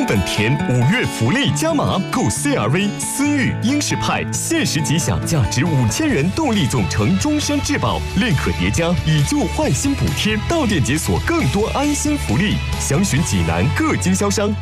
本田5月福利加码，购 CR-V、思域、英仕派，限时即享价值5000元动力总成终身质保，另可叠加以旧换新补贴。到店解锁更多安心福利，详询济南各经销商。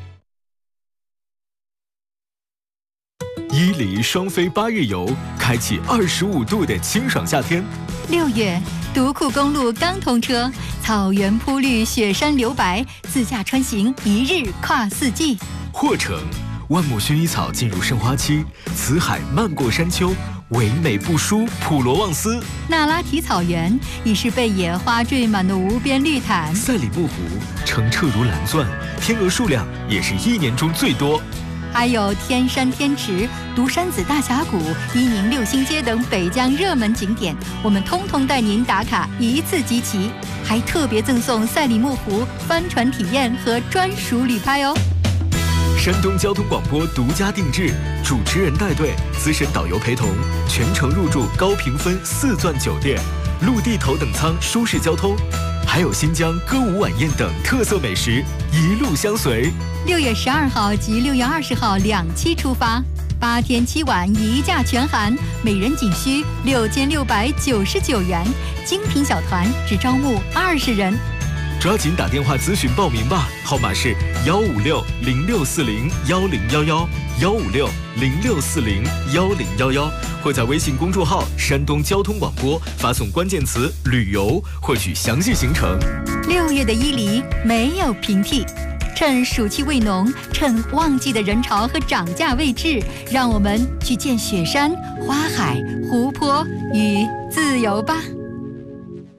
伊犁双飞8日游，开启25度的清爽夏天。 6月，独库公路刚通车，草原铺绿，雪山留白，自驾穿行1日跨4季。 或城，万木薰衣草进入盛花期，辞海漫过山丘，唯美不输普罗旺斯。 那拉提草原已是被野花缀满的无边绿毯。 赛里木湖澄澈如蓝钻，天鹅数量也是1年中最多。 还有天山天池、独山子大峡谷、伊宁6星街等北疆热门景点，我们通通带您打卡一次集齐，还特别赠送赛里木湖帆船体验和专属旅拍哦。 山东交通广播独家定制，主持人带队，资深导游陪同，全程入住高评分4钻酒店，陆地头等舱舒适交通，还有新疆歌舞晚宴等特色美食，一路相随。 6月12号及6月20号2期出发，8天7晚1价全含，每人仅需6699元，精品小团只招募20人。 抓紧打电话咨询报名吧，号码是156-0640-1011，156-0640-1011，或在微信公众号山东交通广播发送关键词旅游，获取详细行程。 6月的伊犁没有平替，趁暑气未浓，趁旺季的人潮和涨价未至，让我们去见雪山、花海、湖泊与自由吧。